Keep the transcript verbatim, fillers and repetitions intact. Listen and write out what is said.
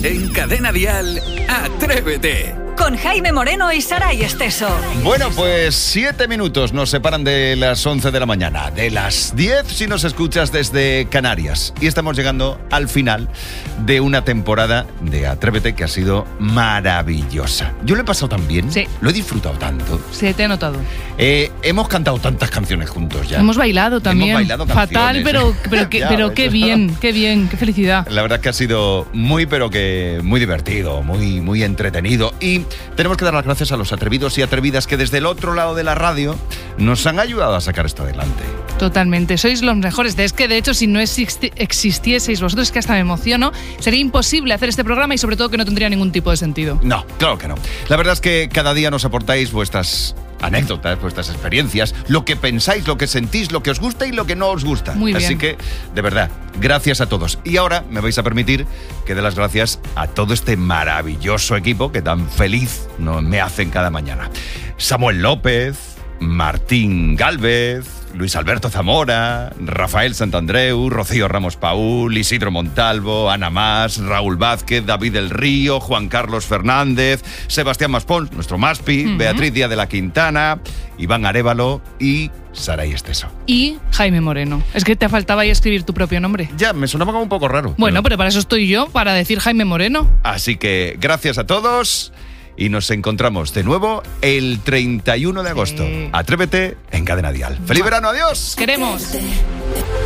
En Cadena Dial, Atrévete. Con Jaime Moreno y Saray Esteso. Bueno, pues siete minutos nos separan de las once de la mañana, de las diez si nos escuchas desde Canarias. Y estamos llegando al final de una temporada de Atrévete que ha sido maravillosa. Yo lo he pasado tan bien, sí. Lo he disfrutado tanto. Se te ha notado. Eh, hemos cantado tantas canciones juntos ya. Hemos bailado también. Hemos bailado canciones. Fatal, pero, pero, que, Ya, pero qué bien, qué bien, qué felicidad. La verdad que ha sido muy, pero que muy divertido, muy, muy entretenido. Y tenemos que dar las gracias a los atrevidos y atrevidas que desde el otro lado de la radio nos han ayudado a sacar esto adelante. Totalmente, sois los mejores. Es que de hecho si no existi- existieseis vosotros, es que hasta me emociono, sería imposible hacer este programa y sobre todo que no tendría ningún tipo de sentido. No, claro que no. La verdad es que cada día nos aportáis vuestras anécdotas, vuestras experiencias, lo que pensáis, lo que sentís, lo que os gusta y lo que no os gusta. Muy bien. Así que, de verdad, gracias a todos. Y ahora me vais a permitir que dé las gracias a todo este maravilloso equipo que tan feliz no me hacen cada mañana. Samuel López, Martín Gálvez, Luis Alberto Zamora, Rafael Santandreu, Rocío Ramos Paúl, Isidro Montalvo, Ana Mas, Raúl Vázquez, David del Río, Juan Carlos Fernández, Sebastián Maspons, nuestro Maspi, uh-huh. Beatriz Díaz de la Quintana, Iván Arévalo y Saray Esteso. Y Jaime Moreno. Es que te faltaba ahí escribir tu propio nombre. Ya, me sonaba como un poco raro. Bueno, pero, pero para eso estoy yo, para decir Jaime Moreno. Así que gracias a todos. Y nos encontramos de nuevo el treinta y uno de agosto. Sí. Atrévete en Cadena Dial. ¡Feliz verano! ¡Adiós! ¡Queremos!